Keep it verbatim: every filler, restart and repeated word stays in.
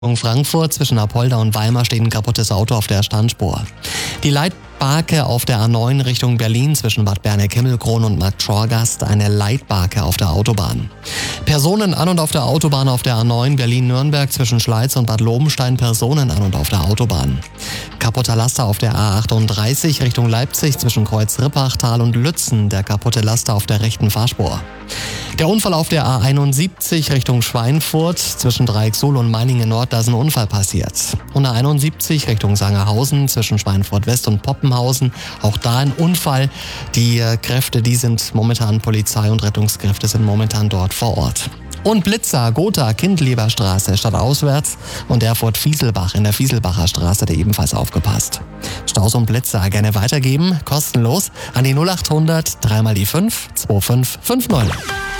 In Frankfurt zwischen Apolda und Weimar steht ein kaputtes Auto auf der Standspur. Die Leitbarke auf der A neun Richtung Berlin zwischen Bad Berneck-Himmelkron und Markt Schorgast, eine Leitbarke auf der Autobahn. Personen an und auf der Autobahn auf der A neun Berlin-Nürnberg zwischen Schleiz und Bad Lobenstein, Personen an und auf der Autobahn. Kaputter Laster auf der A achtunddreißig Richtung Leipzig zwischen Kreuz-Rippachtal und Lützen, der kaputte Laster auf der rechten Fahrspur. Der Unfall auf der A einundsiebzig Richtung Schweinfurt zwischen Dreiecksuhl und Meiningen Nord, da ist ein Unfall passiert. Und A einundsiebzig Richtung Sangerhausen zwischen Schweinfurt West und Poppenhausen, auch da ein Unfall. Die äh, Kräfte, die sind momentan, Polizei und Rettungskräfte sind momentan dort vor Ort. Und Blitzer, Gotha, Kindleberstraße, stadtauswärts und Erfurt-Fieselbach in der Fieselbacher Straße, der ebenfalls aufgepasst. Staus und Blitzer gerne weitergeben, kostenlos an die null acht hundert drei mal die fünf zwei fünf fünf neun.